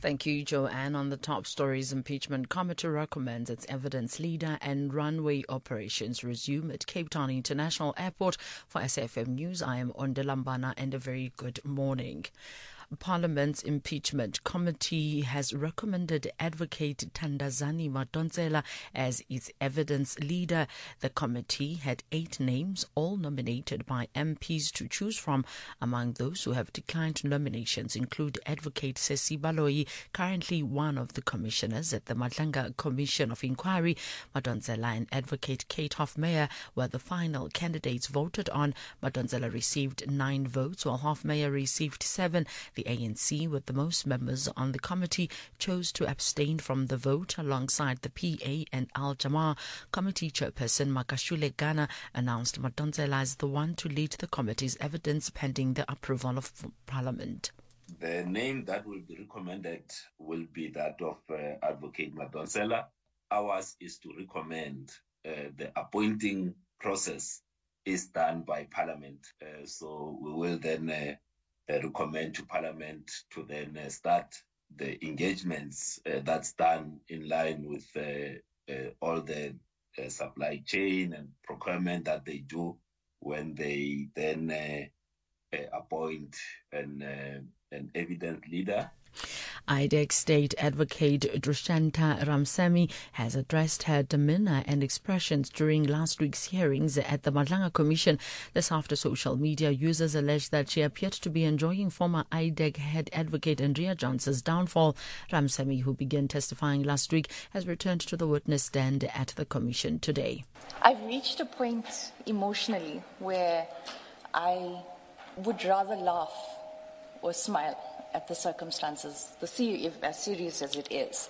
Thank you, Joanne. On the top stories, impeachment committee recommends its evidence leader and runway operations resume at Cape Town International Airport. For SAFM News, I am Ondelambana, and a very good morning. Parliament's impeachment committee has recommended Advocate Thandazani Madonsela as its evidence leader. The committee had 8 names, all nominated by MPs to choose from. Among those who have declined nominations include Advocate Sesi Baloyi, currently one of the commissioners at the Madlanga Commission of Inquiry. Madonsela and Advocate Kate Hofmeyer were the final candidates voted on. Madonsela received 9 votes, while Hofmeyer received 7. The ANC, with the most members on the committee, chose to abstain from the vote alongside the PA and Al-Jamaa. Committee chairperson Makashule Ghana announced Madonsela as the one to lead the committee's evidence pending the approval of Parliament. The name that will be recommended will be that of Advocate Madonsela. Ours is to recommend the appointing process is done by Parliament. So we will then recommend to Parliament to then start the engagements that's done in line with all the supply chain and procurement that they do when they then appoint an evidence leader. IDEC State Advocate Drushanta Ramsamy has addressed her demeanour and expressions during last week's hearings at the Madlanga Commission. This after social media users alleged that she appeared to be enjoying former IDEC head advocate Andrea Johnson's downfall. Ramsamy, who began testifying last week, has returned to the witness stand at the Commission today. I've reached a point emotionally where I would rather laugh or smile at the circumstances, as serious as it is,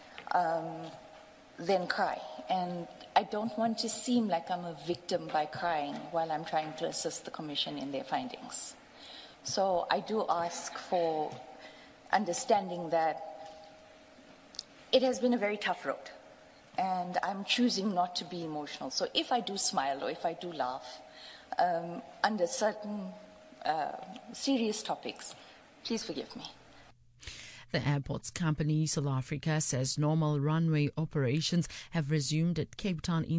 than cry. And I don't want to seem like I'm a victim by crying while I'm trying to assist the Commission in their findings. So I do ask for understanding that it has been a very tough road, and I'm choosing not to be emotional. So if I do smile or if I do laugh under certain serious topics, please forgive me. The airports company, South Africa, says normal runway operations have resumed at Cape Town